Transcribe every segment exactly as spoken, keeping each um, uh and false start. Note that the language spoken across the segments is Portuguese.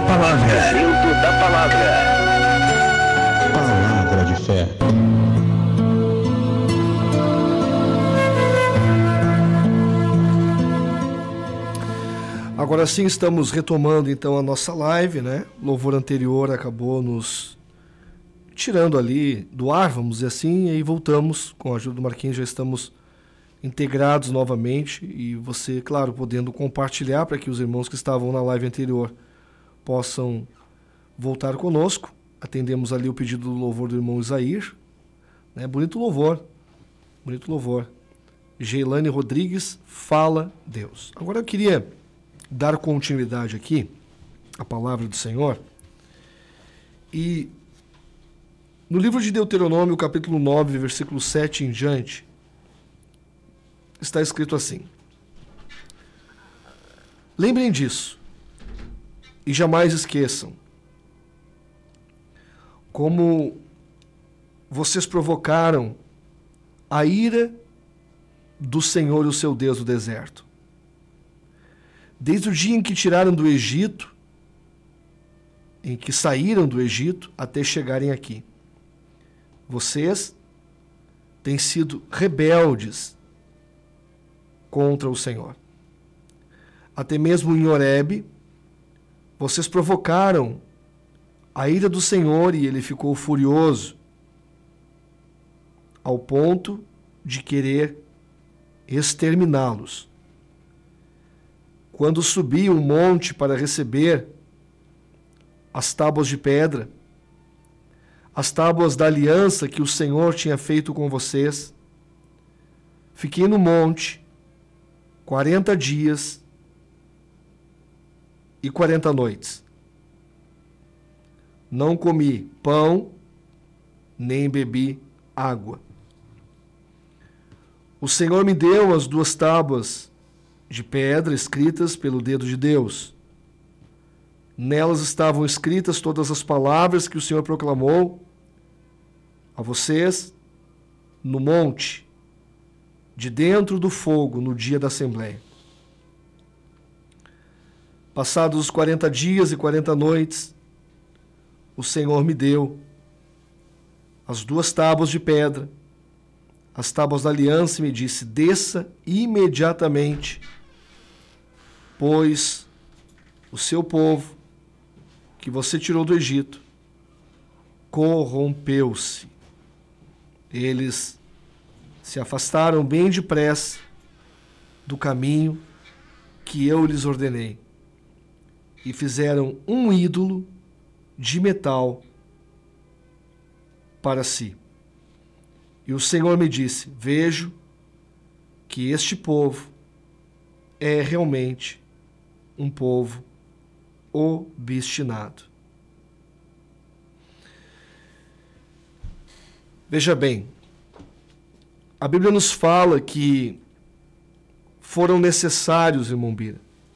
palavra. Momento da palavra. Palavra de fé. Agora sim estamos retomando então a nossa live, né? O louvor anterior acabou nos tirando ali do ar, vamos dizer assim, e aí voltamos com a ajuda do Marquinhos, já estamos integrados novamente e você, claro, podendo compartilhar para que os irmãos que estavam na live anterior possam voltar conosco. Atendemos ali o pedido do louvor do irmão Isair, né? Bonito louvor, bonito louvor. Geilane Rodrigues, Fala Deus. Agora eu queria dar continuidade aqui à palavra do Senhor e no livro de Deuteronômio, capítulo nove, versículo sete em diante, está escrito assim: lembrem disso e jamais esqueçam como vocês provocaram a ira do Senhor, o seu Deus, do deserto. Desde o dia em que tiraram do Egito, em que saíram do Egito, até chegarem aqui. Vocês têm sido rebeldes contra o Senhor. Até mesmo em Horebe, vocês provocaram a ira do Senhor e ele ficou furioso, ao ponto de querer exterminá-los. Quando subi um monte para receber as tábuas de pedra, as tábuas da aliança que o Senhor tinha feito com vocês, fiquei no monte quarenta dias e quarenta noites. Não comi pão, nem bebi água. O Senhor me deu as duas tábuas de pedra escritas pelo dedo de Deus. Nelas estavam escritas todas as palavras que o Senhor proclamou a vocês no monte, de dentro do fogo, no dia da Assembleia. Passados os quarenta dias e quarenta noites, o Senhor me deu as duas tábuas de pedra, as tábuas da aliança, e me disse: desça imediatamente, pois o seu povo, que você tirou do Egito, corrompeu-se. Eles se afastaram bem depressa do caminho que eu lhes ordenei e fizeram um ídolo de metal para si. E o Senhor me disse: vejo que este povo é realmente um povo obstinado. Veja bem, a Bíblia nos fala que foram necessários, irmão Bira,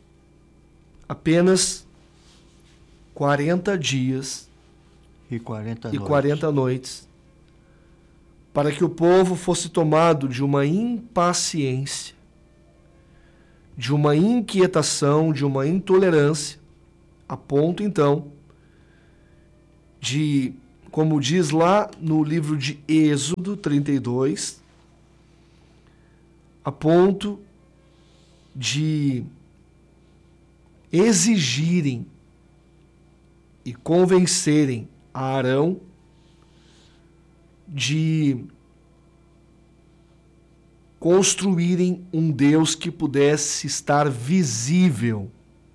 apenas quarenta dias e quarenta, e noites. quarenta noites para que o povo fosse tomado de uma impaciência, de uma inquietação, de uma intolerância, a ponto então de, como diz lá no livro de Êxodo trinta e dois, a ponto de exigirem e convencerem a Arão de construírem um Deus que pudesse estar visível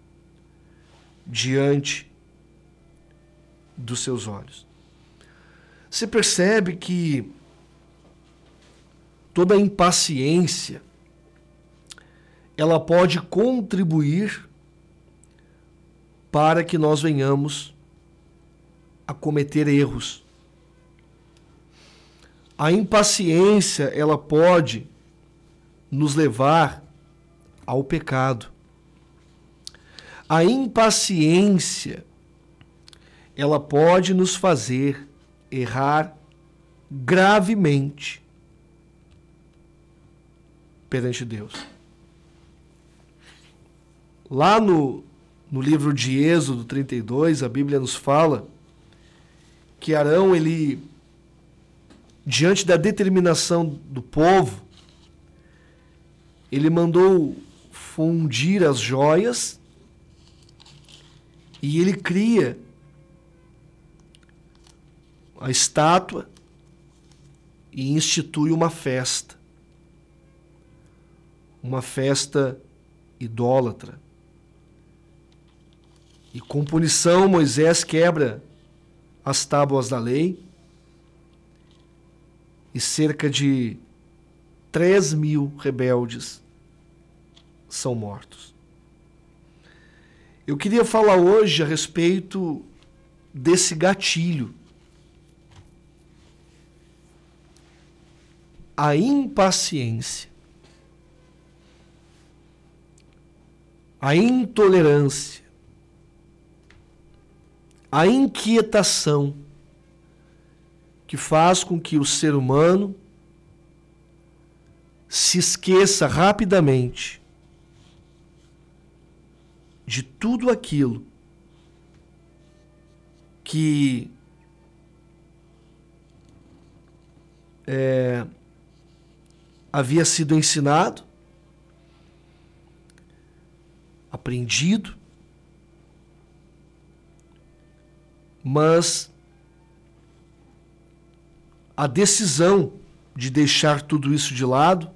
diante dos seus olhos. Você percebe que toda impaciência ela pode contribuir para que nós venhamos a cometer erros. A impaciência, ela pode nos levar ao pecado. A impaciência, ela pode nos fazer errar gravemente perante Deus. Lá no, no livro de Êxodo trinta e dois, a Bíblia nos fala que Arão, ele, diante da determinação do povo, ele mandou fundir as joias e ele cria a estátua e institui uma festa. Uma festa idólatra. E com punição, Moisés quebra as tábuas da lei e cerca de três mil rebeldes são mortos. Eu queria falar hoje a respeito desse gatilho. A impaciência, a intolerância, a inquietação que faz com que o ser humano se esqueça rapidamente de tudo aquilo que é, havia sido ensinado, aprendido, mas a decisão de deixar tudo isso de lado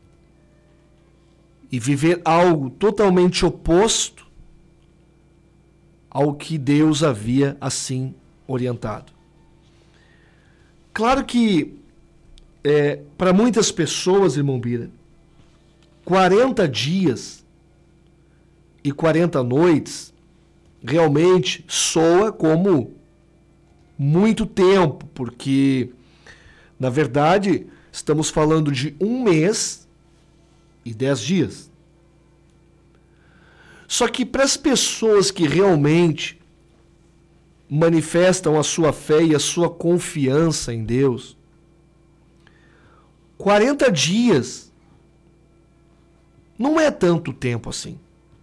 e viver algo totalmente oposto ao que Deus havia assim orientado. Claro que é, para muitas pessoas, irmão Bira, quarenta dias e quarenta noites realmente soa como muito tempo, porque, na verdade, estamos falando de um mês e dez dias. Só que para as pessoas que realmente manifestam a sua fé e a sua confiança em Deus, quarenta dias não é tanto tempo assim.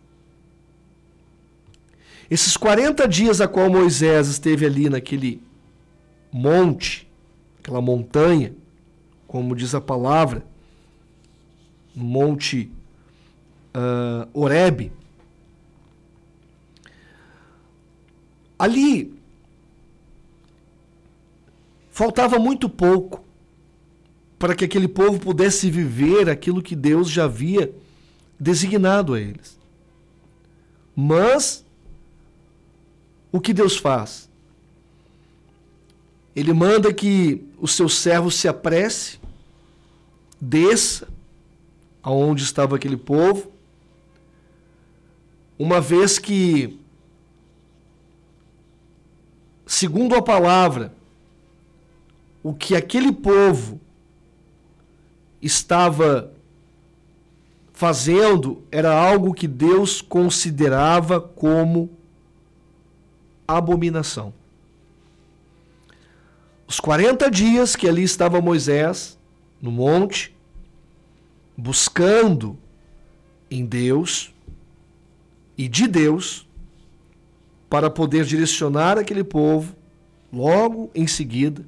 Esses quarenta dias a qual Moisés esteve ali naquele monte, aquela montanha, como diz a palavra, no monte uh, Horebe, ali faltava muito pouco para que aquele povo pudesse viver aquilo que Deus já havia designado a eles. Mas o que Deus faz? Ele manda que o seu servo se apresse, desça aonde estava aquele povo, uma vez que, segundo a palavra, o que aquele povo estava fazendo era algo que Deus considerava como abominação. Os quarenta dias que ali estava Moisés, no monte, buscando em Deus e de Deus, para poder direcionar aquele povo, logo em seguida,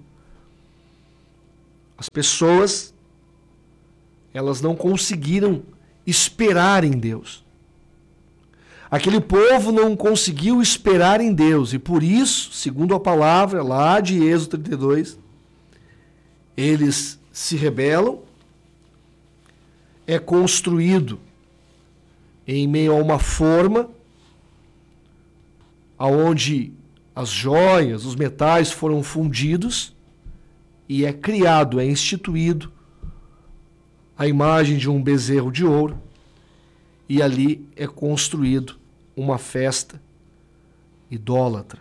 as pessoas, elas não conseguiram esperar em Deus. Aquele povo não conseguiu esperar em Deus e por isso, segundo a palavra lá de Êxodo trinta e dois, eles se rebelam, é construído em meio a uma forma aonde as joias, os metais foram fundidos e é criado, é instituído a imagem de um bezerro de ouro e ali é construído uma festa idólatra.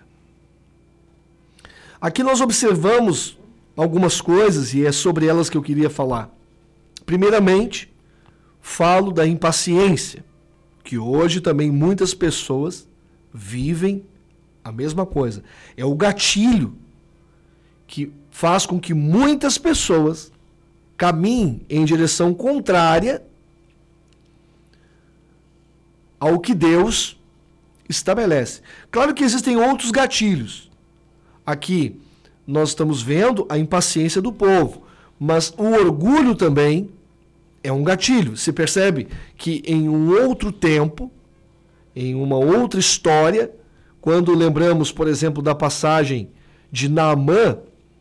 Aqui nós observamos algumas coisas e é sobre elas que eu queria falar. Primeiramente, falo da impaciência, que hoje também muitas pessoas vivem a mesma coisa. É o gatilho que faz com que muitas pessoas caminhem em direção contrária ao que Deus estabelece. Claro que existem outros gatilhos. Aqui nós estamos vendo a impaciência do povo, mas o orgulho também é um gatilho. Se percebe que em um outro tempo, em uma outra história, quando lembramos, por exemplo, da passagem de Naamã,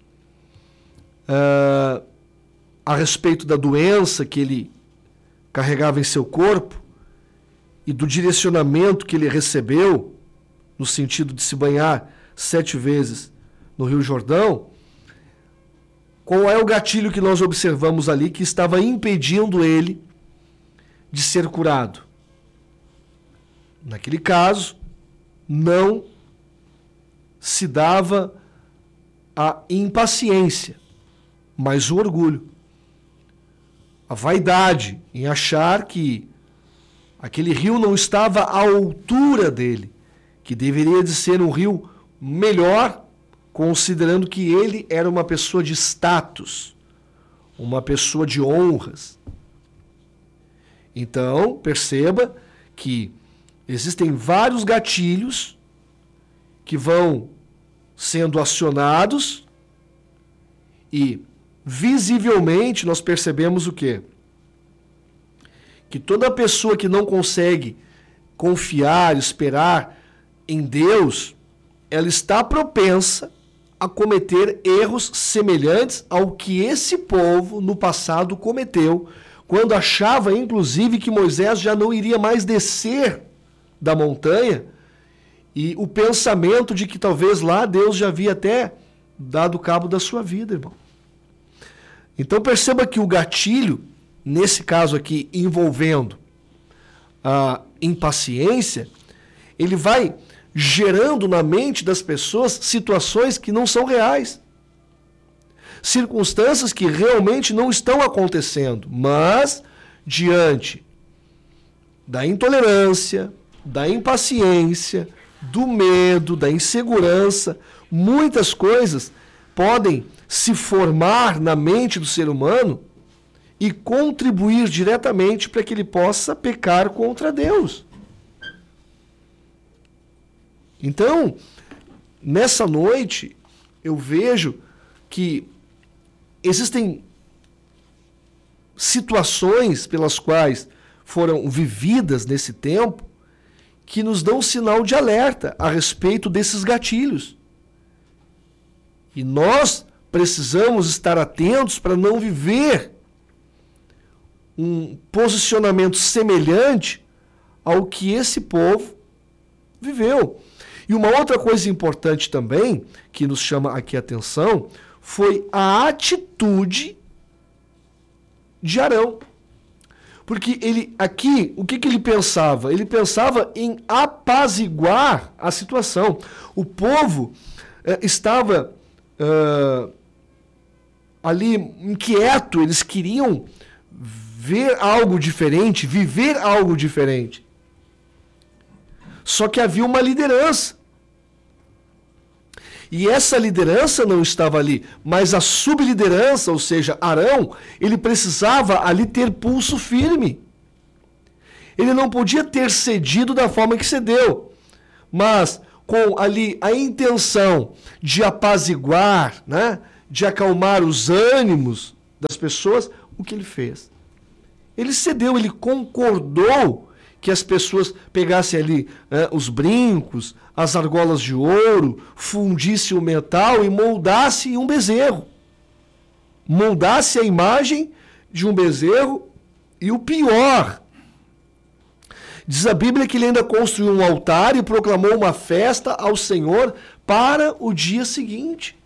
uh, a respeito da doença que ele carregava em seu corpo e do direcionamento que ele recebeu, no sentido de se banhar sete vezes no Rio Jordão, qual é o gatilho que nós observamos ali que estava impedindo ele de ser curado? Naquele caso, não se dava a impaciência, mas o orgulho. A vaidade em achar que aquele rio não estava à altura dele, que deveria de ser um rio melhor, considerando que ele era uma pessoa de status, uma pessoa de honras. Então, perceba que existem vários gatilhos que vão sendo acionados e, visivelmente, nós percebemos o quê? Que toda pessoa que não consegue confiar, esperar em Deus, ela está propensa a cometer erros semelhantes ao que esse povo no passado cometeu, quando achava, inclusive, que Moisés já não iria mais descer da montanha, e o pensamento de que talvez lá Deus já havia até dado cabo da sua vida, irmão. Então perceba que o gatilho, nesse caso aqui, envolvendo a impaciência, ele vai gerando na mente das pessoas situações que não são reais. Circunstâncias que realmente não estão acontecendo, mas diante da intolerância, da impaciência, do medo, da insegurança, muitas coisas podem se formar na mente do ser humano e contribuir diretamente para que ele possa pecar contra Deus. Então, nessa noite, eu vejo que existem situações pelas quais foram vividas nesse tempo que nos dão um sinal de alerta a respeito desses gatilhos. E nós precisamos estar atentos para não viver um posicionamento semelhante ao que esse povo viveu. E uma outra coisa importante também, que nos chama aqui a atenção, foi a atitude de Arão. Porque ele aqui, o que, que ele pensava? Ele pensava em apaziguar a situação. O povo eh, estava eh, ali inquieto, eles queriam ver algo diferente, viver algo diferente. Só que havia uma liderança. E essa liderança não estava ali, mas a subliderança, ou seja, Arão, ele precisava ali ter pulso firme. Ele não podia ter cedido da forma que cedeu, mas com ali a intenção de apaziguar, né, de acalmar os ânimos das pessoas, o que ele fez? Ele cedeu, ele concordou que as pessoas pegassem ali né, os brincos, as argolas de ouro, fundissem o metal e moldassem um bezerro. Moldasse a imagem de um bezerro e o pior. Diz a Bíblia que ele ainda construiu um altar e proclamou uma festa ao Senhor para o dia seguinte.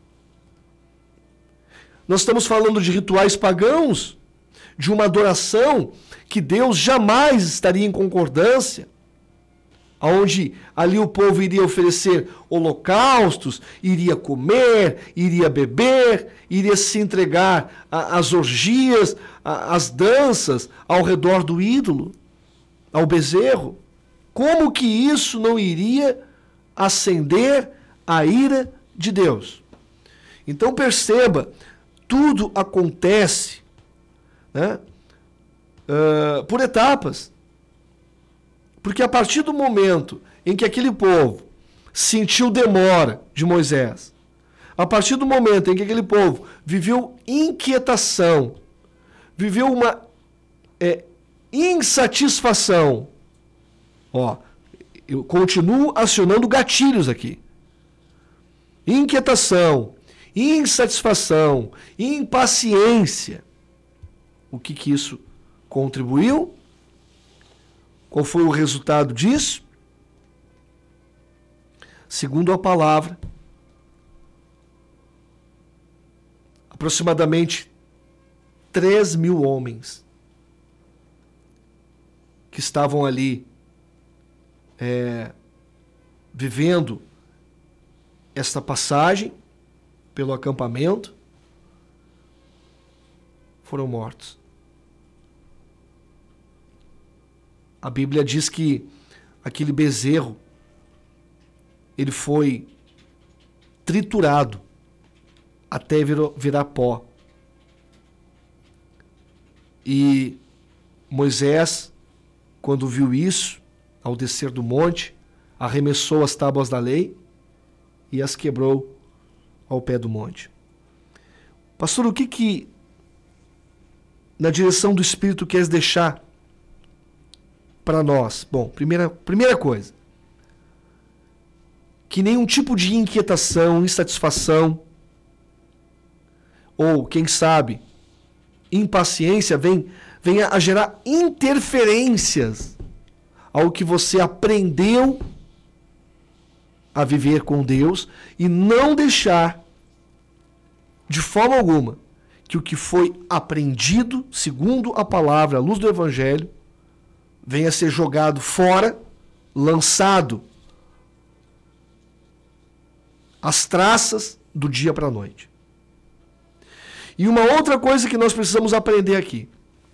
Nós estamos falando de rituais pagãos, de uma adoração que Deus jamais estaria em concordância, onde ali o povo iria oferecer holocaustos, iria comer, iria beber, iria se entregar às orgias, às danças ao redor do ídolo, ao bezerro. Como que isso não iria acender a ira de Deus? Então perceba, tudo acontece, né? Uh, por etapas. Porque a partir do momento em que aquele povo sentiu demora de Moisés, a partir do momento em que aquele povo viveu inquietação, viveu uma é, insatisfação, ó, eu continuo acionando gatilhos aqui. Inquietação, insatisfação, impaciência. O que que isso contribuiu? Qual foi o resultado disso? Segundo a palavra, aproximadamente três mil homens que estavam ali é, vivendo esta passagem pelo acampamento foram mortos. A Bíblia diz que aquele bezerro ele foi triturado até virou, virar pó. E Moisés, quando viu isso, ao descer do monte, arremessou as tábuas da lei e as quebrou ao pé do monte. Pastor, o que que na direção do Espírito queres deixar para nós? Bom, primeira, primeira coisa, que nenhum tipo de inquietação, insatisfação ou, quem sabe, impaciência vem, venha a gerar interferências ao que você aprendeu a viver com Deus e não deixar de forma alguma que o que foi aprendido segundo a palavra, à luz do Evangelho, venha a ser jogado fora, lançado às traças do dia para a noite. E uma outra coisa que nós precisamos aprender aqui: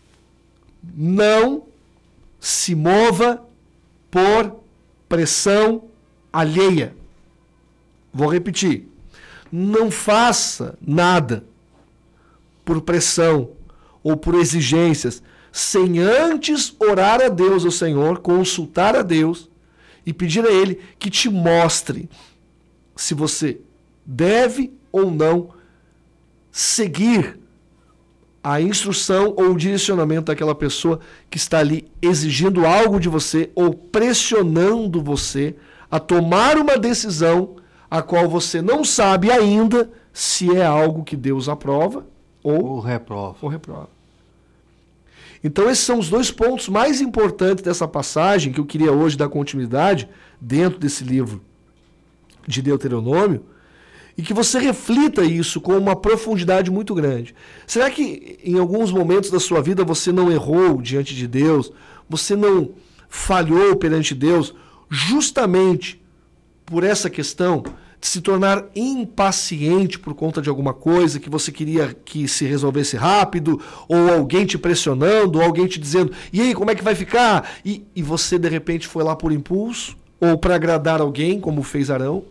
não se mova por pressão alheia. Vou repetir. Não faça nada por pressão ou por exigências sem antes orar a Deus, ao Senhor, consultar a Deus e pedir a Ele que te mostre se você deve ou não seguir a instrução ou o direcionamento daquela pessoa que está ali exigindo algo de você ou pressionando você a tomar uma decisão a qual você não sabe ainda se é algo que Deus aprova ou, ou reprova. ou reprova. Então esses são os dois pontos mais importantes dessa passagem que eu queria hoje dar continuidade dentro desse livro de Deuteronômio, e que você reflita isso com uma profundidade muito grande. Será que em alguns momentos da sua vida você não errou diante de Deus, você não falhou perante Deus, justamente por essa questão de se tornar impaciente por conta de alguma coisa que você queria que se resolvesse rápido, ou alguém te pressionando, ou alguém te dizendo, e aí, como é que vai ficar? E, e você, de repente, foi lá por impulso, ou para agradar alguém, como fez Arão,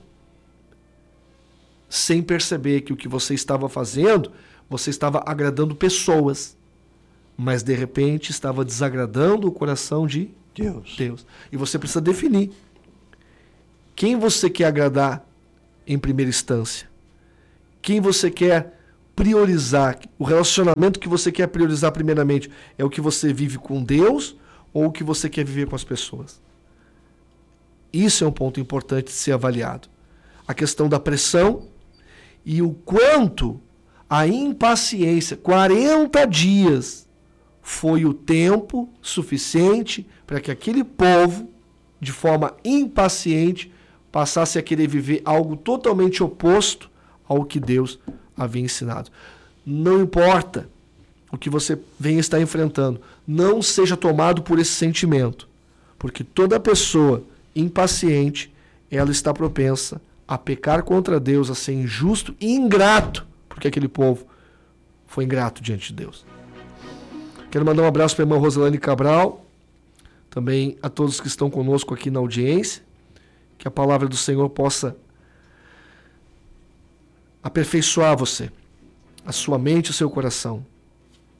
sem perceber que o que você estava fazendo, você estava agradando pessoas, mas de repente estava desagradando o coração de Deus. Deus. E você precisa definir quem você quer agradar em primeira instância, quem você quer priorizar, o relacionamento que você quer priorizar primeiramente é o que você vive com Deus ou o que você quer viver com as pessoas. Isso é um ponto importante de ser avaliado. A questão da pressão e o quanto a impaciência, quarenta dias, foi o tempo suficiente para que aquele povo, de forma impaciente, passasse a querer viver algo totalmente oposto ao que Deus havia ensinado. Não importa o que você venha estar enfrentando, não seja tomado por esse sentimento, porque toda pessoa impaciente, ela está propensa a pecar contra Deus, a ser injusto e ingrato, porque aquele povo foi ingrato diante de Deus. Quero mandar um abraço para a irmã Rosalane Cabral, também a todos que estão conosco aqui na audiência, que a palavra do Senhor possa aperfeiçoar você, a sua mente e o seu coração,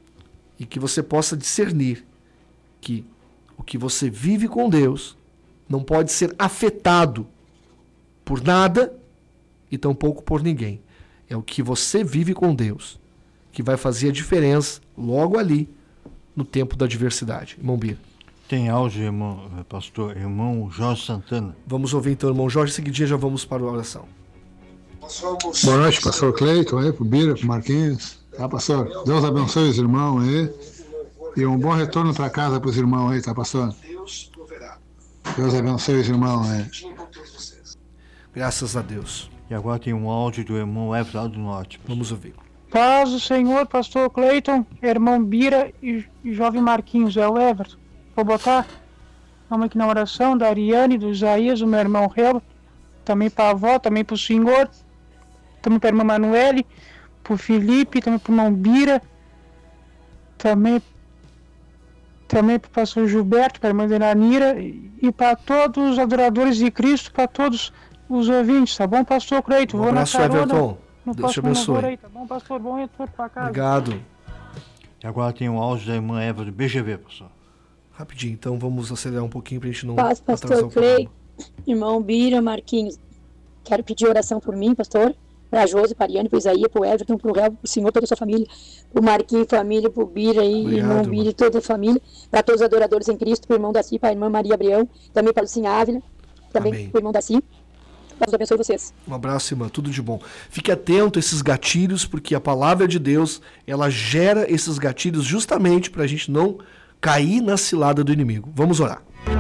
e que você possa discernir que o que você vive com Deus não pode ser afetado por nada e tampouco por ninguém. É o que você vive com Deus que vai fazer a diferença logo ali no tempo da adversidade. Irmão Bira. Tem áudio, irmão, pastor, irmão Jorge Santana. Vamos ouvir então, irmão Jorge, em seguidinho já vamos para a oração. Boa noite, pastor Cleiton, aí, pro Bira, pro Marquinhos. Tá, pastor? Deus abençoe os irmãos aí. E um bom retorno para casa pros irmãos aí, tá, pastor? Deus abençoe os irmãos aí. Graças a Deus. E agora tem um áudio do irmão Everton do Norte. Vamos ouvir. Paz do Senhor, pastor Cleiton, irmão Bira e, e jovem Marquinhos, é o Everton. Vou botar, vamos aqui na oração da Ariane, do Isaías, do meu irmão Reba, também para a avó, também para o senhor, também para a irmã Manuele, para o Felipe, também para o irmão Bira, também, também para o pastor Gilberto, para a irmã Denanira e, e para todos os adoradores de Cristo, para todos os ouvintes, tá bom, pastor Cleiton? Um Vou abraço, na carona, Everton. no Deus te próximo abençoe. louvor aí, tá bom, pastor? Bom retorno para casa. Obrigado. E agora tem um áudio da irmã Eva do B G V, pastor. Rapidinho, então vamos acelerar um pouquinho para a gente não Paz, atrasar pastor o Clay, programa. irmão Bira, Marquinhos. Quero pedir oração por mim, pastor, para a Josi, para a Ariane, para o Isaías, para o Everton, para o Réu, para o senhor, toda a sua família, para o Marquinhos, família, para o Bira, e Obrigado, irmão Bira, e toda a família, para todos os adoradores em Cristo, para o irmão Daci, para a irmã Maria Abrião, também para o Lucinha Ávila, também Amém. para o irmão Daci. Deus abençoe vocês. Um abraço, irmã. Tudo de bom. Fique atento a esses gatilhos, porque a palavra de Deus, ela gera esses gatilhos justamente para a gente não cair na cilada do inimigo. Vamos orar.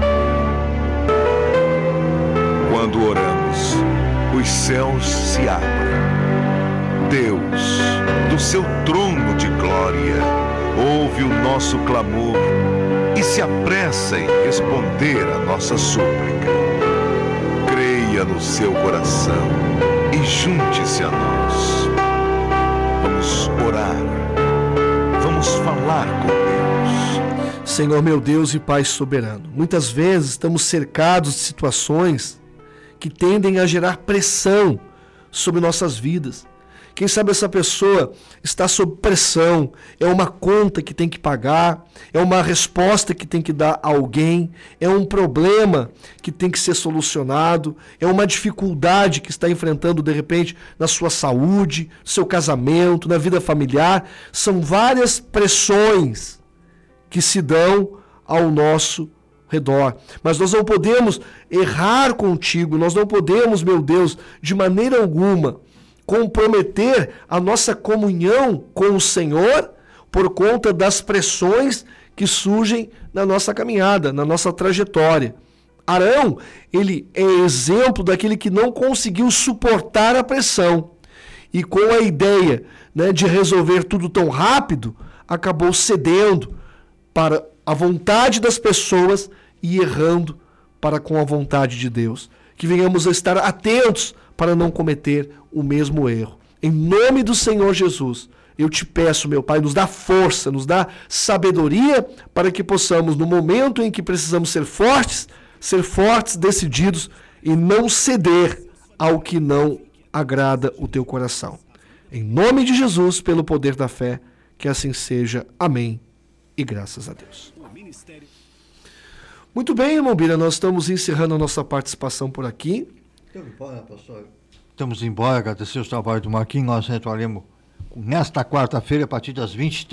Quando oramos, os céus se abrem. Deus, do seu trono de glória, ouve o nosso clamor e se apressa em responder a nossa súplica. Creia no seu coração e junte-se a nós. Vamos orar. Vamos falar com Deus. Senhor meu Deus e Pai soberano, muitas vezes estamos cercados de situações que tendem a gerar pressão sobre nossas vidas. Quem sabe essa pessoa está sob pressão, é uma conta que tem que pagar, é uma resposta que tem que dar a alguém, é um problema que tem que ser solucionado, é uma dificuldade que está enfrentando de repente na sua saúde, no seu casamento, na vida familiar. São várias pressões que se dão ao nosso redor. Mas nós não podemos errar contigo, nós não podemos, meu Deus, de maneira alguma, comprometer a nossa comunhão com o Senhor por conta das pressões que surgem na nossa caminhada, na nossa trajetória. Arão, ele é exemplo daquele que não conseguiu suportar a pressão e com a ideia, né, de resolver tudo tão rápido, acabou cedendo para a vontade das pessoas e errando para com a vontade de Deus. Que venhamos a estar atentos para não cometer o mesmo erro. Em nome do Senhor Jesus, eu te peço, meu Pai, nos dá força, nos dá sabedoria para que possamos, no momento em que precisamos ser fortes, ser fortes, decididos e não ceder ao que não agrada o teu coração. Em nome de Jesus, pelo poder da fé, que assim seja. Amém. E graças a Deus. Muito bem, irmão Bira, nós estamos encerrando a nossa participação por aqui. Estamos embora, agradecer o trabalho do Marquinhos, nós retornaremos nesta quarta-feira a partir das vinte e três.